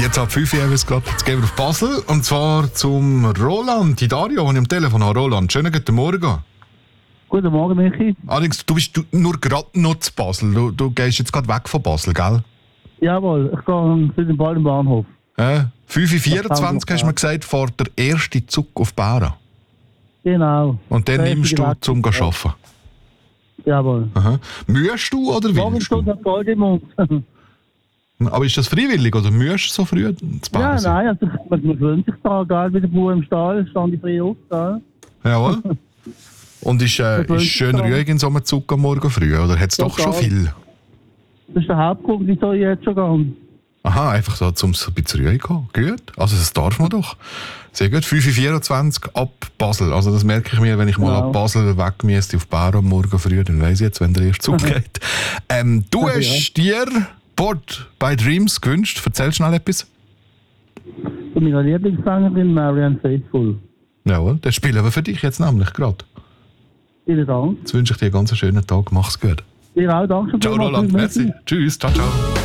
4:05 haben wir es gerade. Jetzt gehen wir auf Basel. Und zwar zum Roland, die Dario, den ich am Telefon habe. Roland, schönen guten Morgen. Guten Morgen, Michi. Allerdings, du bist nur gerade noch zu Basel. Du gehst jetzt gerade weg von Basel, gell? Jawohl, ich gehe zu dem bald im Bahnhof. 5:24 hast du mir gesagt, fährt der erste Zug auf Bären. Genau. Und dann nimmst du zum Arbeiten. Jawohl. Aha. Müsst du oder willst Morgenstunde du? hat Gold im Mund. Aber ist das freiwillig oder müsst du so früh zu Bären Ja, sein? nein, also man gewöhnt sich da, gell, wie der Bauer im Stall, stand ich früh auf, gell. Jawohl. Und ist schön ruhig in so einem Zug am Morgen früh, oder hat es doch schon viel? Das ist der Hauptgrund, wieso ich jetzt schon gehe. Aha, einfach so, um ein bisschen ruhig zu kommen. Gut, also das darf man doch. Sehr gut, 5:24 ab Basel. Also das merke ich mir, wenn ich mal ab Basel weg müsste auf Bären am Morgen früh, dann weiss ich jetzt, wenn der erste Zug geht. Du hast dir Bored by Dreams gewünscht. Erzähl schnell etwas. Von meiner Lieblingssängerin Marianne Faithfull. Jawohl, das spielen wir für dich jetzt nämlich gerade. Vielen Dank. Jetzt wünsche ich dir einen ganz schönen Tag. Mach's gut. Dir auch, danke. Ciao Roland, merci. Tschüss, ciao, ciao.